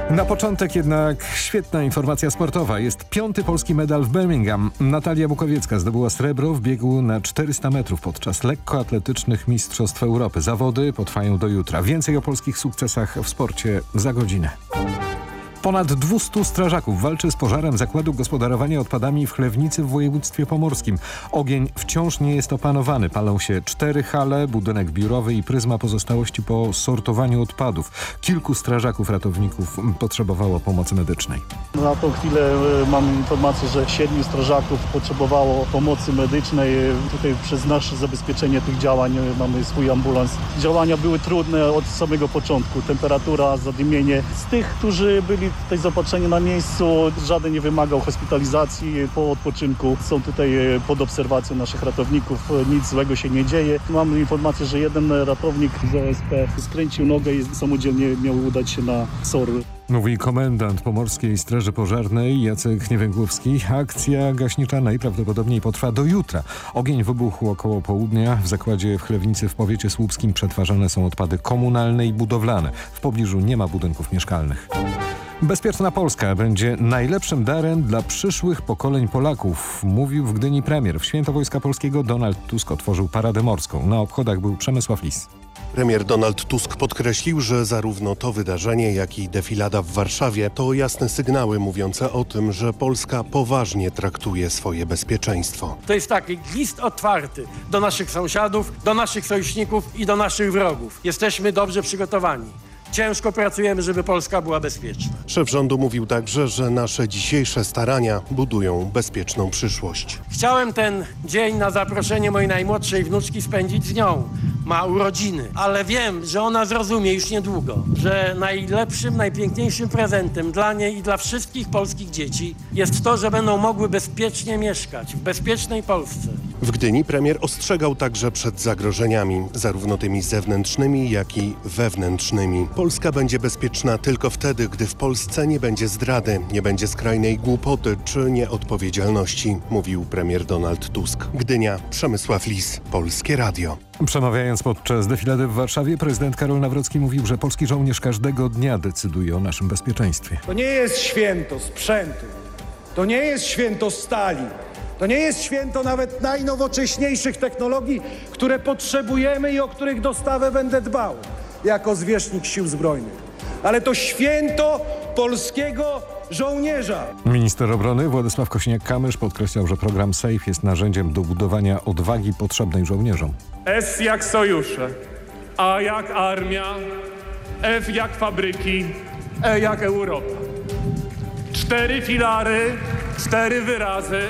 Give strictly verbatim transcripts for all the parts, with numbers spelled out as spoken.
Na początek jednak świetna informacja sportowa. Jest piąty polski medal w Birmingham. Natalia Bukowiecka zdobyła srebro w biegu na czterysta metrów podczas lekkoatletycznych Mistrzostw Europy. Zawody potrwają do jutra. Więcej o polskich sukcesach w sporcie za godzinę. Ponad dwustu strażaków walczy z pożarem zakładu gospodarowania odpadami w Chlewnicy w województwie pomorskim. Ogień wciąż nie jest opanowany. Palą się cztery hale, budynek biurowy i pryzma pozostałości po sortowaniu odpadów. Kilku strażaków ratowników potrzebowało pomocy medycznej. Na tą chwilę mam informację, że siedmiu strażaków potrzebowało pomocy medycznej. Tutaj przez nasze zabezpieczenie tych działań mamy swój ambulans. Działania były trudne od samego początku. Temperatura, zadymienie. Z tych, którzy byli tutaj zaopatrzeni na miejscu, żaden nie wymagał hospitalizacji po odpoczynku. Są tutaj pod obserwacją naszych ratowników, nic złego się nie dzieje. Mam informację, że jeden ratownik z O S P skręcił nogę i samodzielnie miał udać się na S O R. Mówi komendant Pomorskiej Straży Pożarnej Jacek Niewęgłowski. Akcja gaśnicza najprawdopodobniej potrwa do jutra. Ogień wybuchł około południa. W zakładzie w Chlewnicy w powiecie słupskim przetwarzane są odpady komunalne i budowlane. W pobliżu nie ma budynków mieszkalnych. Bezpieczna Polska będzie najlepszym darem dla przyszłych pokoleń Polaków, mówił w Gdyni premier. W Święto Wojska Polskiego Donald Tusk otworzył paradę morską. Na obchodach był Przemysław Lis. Premier Donald Tusk podkreślił, że zarówno to wydarzenie, jak i defilada w Warszawie to jasne sygnały mówiące o tym, że Polska poważnie traktuje swoje bezpieczeństwo. To jest taki list otwarty do naszych sąsiadów, do naszych sojuszników i do naszych wrogów. Jesteśmy dobrze przygotowani. Ciężko pracujemy, żeby Polska była bezpieczna. Szef rządu mówił także, że nasze dzisiejsze starania budują bezpieczną przyszłość. Chciałem ten dzień na zaproszenie mojej najmłodszej wnuczki spędzić z nią. Ma urodziny, ale wiem, że ona zrozumie już niedługo, że najlepszym, najpiękniejszym prezentem dla niej i dla wszystkich polskich dzieci jest to, że będą mogły bezpiecznie mieszkać w bezpiecznej Polsce. W Gdyni premier ostrzegał także przed zagrożeniami, zarówno tymi zewnętrznymi, jak i wewnętrznymi. Polska będzie bezpieczna tylko wtedy, gdy w Polsce nie będzie zdrady, nie będzie skrajnej głupoty czy nieodpowiedzialności, mówił premier Donald Tusk. Gdynia, Przemysław Lis, Polskie Radio. Przemawiając podczas defilady w Warszawie, prezydent Karol Nawrocki mówił, że polski żołnierz każdego dnia decyduje o naszym bezpieczeństwie. To nie jest święto sprzętu, to nie jest święto stali. To nie jest święto nawet najnowocześniejszych technologii, które potrzebujemy i o których dostawę będę dbał jako zwierzchnik Sił Zbrojnych. Ale to święto polskiego żołnierza. Minister obrony Władysław Kosiniak-Kamysz podkreślał, że program SAFE jest narzędziem do budowania odwagi potrzebnej żołnierzom. S jak sojusze, A jak armia, F jak fabryki, E jak Europa. Cztery filary, cztery wyrazy.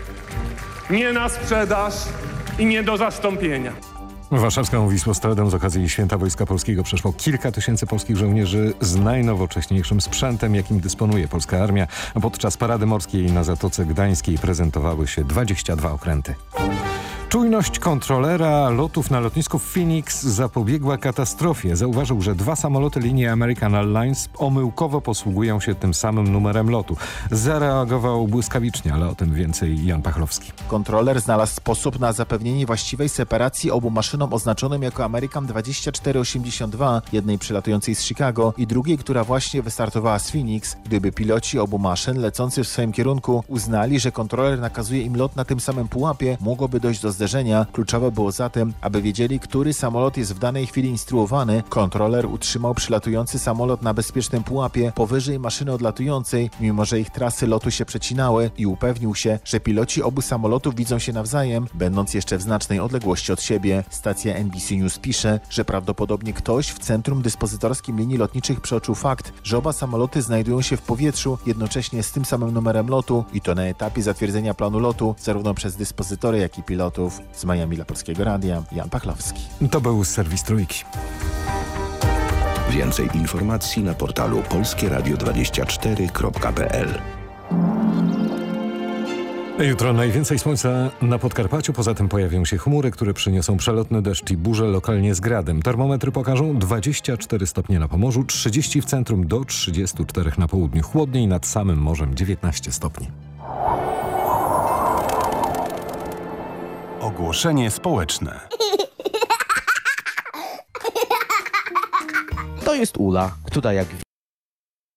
Nie na sprzedaż i nie do zastąpienia. Warszawską Wisłostradę z okazji Święta Wojska Polskiego przeszło kilka tysięcy polskich żołnierzy z najnowocześniejszym sprzętem, jakim dysponuje polska armia. Podczas parady morskiej na Zatoce Gdańskiej prezentowały się dwadzieścia dwa okręty. Czujność kontrolera lotów na lotnisku Phoenix zapobiegła katastrofie. Zauważył, że dwa samoloty linii American Airlines omyłkowo posługują się tym samym numerem lotu. Zareagował błyskawicznie, ale o tym więcej Jan Pachlowski. Kontroler znalazł sposób na zapewnienie właściwej separacji obu maszynom oznaczonym jako American dwadzieścia cztery osiemdziesiąt dwa, jednej przylatującej z Chicago i drugiej, która właśnie wystartowała z Phoenix. Gdyby piloci obu maszyn lecący w swoim kierunku uznali, że kontroler nakazuje im lot na tym samym pułapie, mogłoby dojść do zderzenia. Kluczowe było zatem, aby wiedzieli, który samolot jest w danej chwili instruowany. Kontroler utrzymał przylatujący samolot na bezpiecznym pułapie powyżej maszyny odlatującej, mimo że ich trasy lotu się przecinały, i upewnił się, że piloci obu samolotów widzą się nawzajem, będąc jeszcze w znacznej odległości od siebie. Stacja N B C News pisze, że prawdopodobnie ktoś w centrum dyspozytorskim linii lotniczych przeoczył fakt, że oba samoloty znajdują się w powietrzu jednocześnie z tym samym numerem lotu, i to na etapie zatwierdzenia planu lotu zarówno przez dyspozytory, jak i pilotów. Z Miami dla Polskiego Radia, Jan Pachlowski. To był serwis Trójki. Więcej informacji na portalu polskie radio dwadzieścia cztery kropka p l. Jutro najwięcej słońca na Podkarpaciu, poza tym pojawią się chmury, które przyniosą przelotny deszcz i burze, lokalnie z gradem. Termometry pokażą dwadzieścia cztery stopnie na Pomorzu, trzydzieści w centrum, do trzydziestu czterech na południu. Chłodniej, nad samym morzem dziewiętnaście stopni. Ogłoszenie społeczne. To jest Ula, która jak